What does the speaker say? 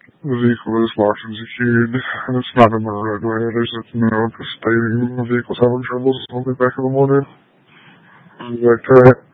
The vehicle is locked and secured, and it's not in the roadway. There's a note stating the vehicle's having trouble. I'll be back in the morning. Is that correct?